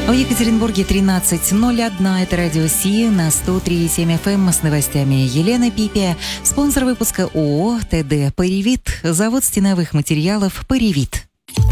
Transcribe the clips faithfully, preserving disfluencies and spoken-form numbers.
В Екатеринбурге тринадцать ноль один. Это радио Си на сто три и семь эф эм с новостями Елена Пипия. Спонсор выпуска ООО ТД «Паривит». Завод стеновых материалов «Паривит».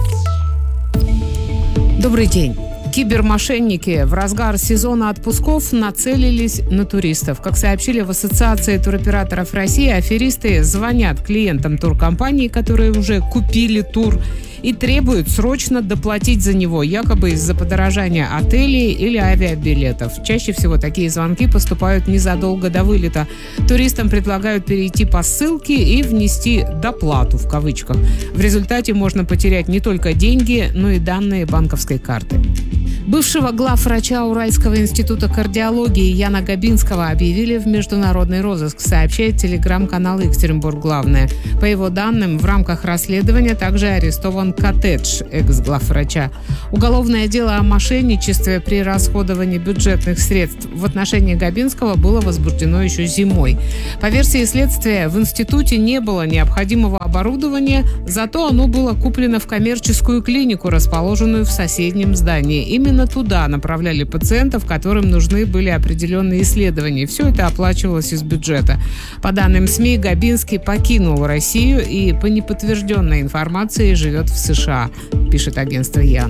Добрый день. Кибермошенники в разгар сезона отпусков нацелились на туристов. Как сообщили в Ассоциации туроператоров России, аферисты звонят клиентам туркомпаний, которые уже купили тур, и требуют срочно доплатить за него, якобы из-за подорожания отелей или авиабилетов. Чаще всего такие звонки поступают незадолго до вылета. Туристам предлагают перейти по ссылке и внести «доплату» в кавычках. В результате можно потерять не только деньги, но и данные банковской карты. Бывшего главврача Уральского института кардиологии Яна Габинского объявили в международный розыск, сообщает телеграм-канал «Екатеринбург Главное». По его данным, в рамках расследования также арестован коттедж экс-главврача. Уголовное дело о мошенничестве при расходовании бюджетных средств в отношении Габинского было возбуждено еще зимой. По версии следствия, в институте не было необходимого оборудования, зато оно было куплено в коммерческую клинику, расположенную в соседнем здании. Именно туда направляли пациентов, которым нужны были определенные исследования. Все это оплачивалось из бюджета. По данным СМИ, Габинский покинул Россию и по неподтвержденной информации живет в США, пишет агентство Ян.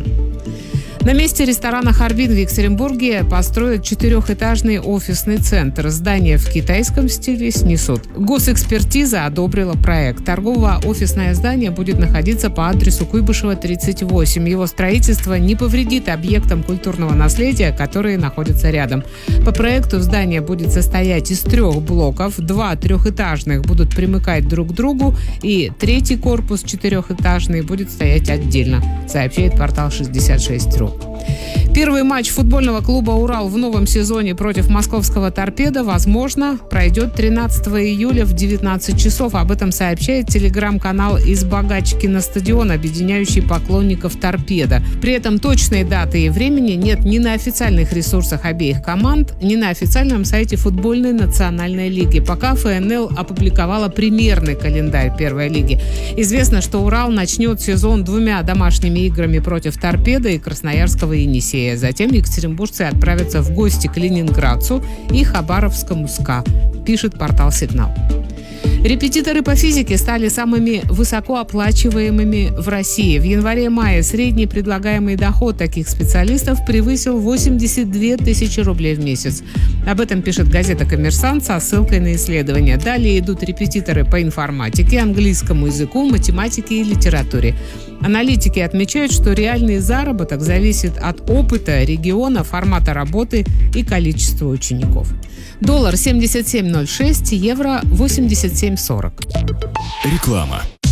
На месте ресторана «Харбин» в Екатеринбурге построят четырехэтажный офисный центр. Здание в китайском стиле снесут. Госэкспертиза одобрила проект. Торгово-офисное здание будет находиться по адресу Куйбышева, тридцать восемь. Его строительство не повредит объектам культурного наследия, которые находятся рядом. По проекту здание будет состоять из трех блоков. Два трехэтажных будут примыкать друг к другу, и третий корпус четырехэтажный будет стоять отдельно, сообщает портал шестьдесят шесть точка ру. Первый матч футбольного клуба «Урал» в новом сезоне против московского «Торпедо», возможно, пройдет тринадцатого июля в девятнадцать часов. Об этом сообщает телеграм-канал «Из Богачкина стадион», объединяющий поклонников «Торпедо». При этом точной даты и времени нет ни на официальных ресурсах обеих команд, ни на официальном сайте футбольной национальной лиги. Пока эф эн эл опубликовала примерный календарь первой лиги. Известно, что «Урал» начнет сезон двумя домашними играми против «Торпедо» и красноярского «Енисея». Затем екатеринбуржцы отправятся в гости к ленинградцу и хабаровскому СКА, пишет портал «Сигнал». Репетиторы по физике стали самыми высокооплачиваемыми в России. В январе-мае средний предлагаемый доход таких специалистов превысил восемьдесят две тысячи рублей в месяц. Об этом пишет газета «Коммерсант» со ссылкой на исследования. Далее идут репетиторы по информатике, английскому языку, математике и литературе. Аналитики отмечают, что реальный заработок зависит от опыта, региона, формата работы и количества учеников. Доллар семьдесят семь ноль шесть, евро восемьдесят семь сорок. Реклама.